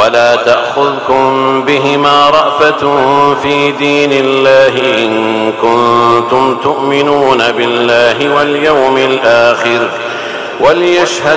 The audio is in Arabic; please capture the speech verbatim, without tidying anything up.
ولا تأخذكم بهما رأفة في دين الله إن كنتم تؤمنون بالله واليوم الآخر وليشهد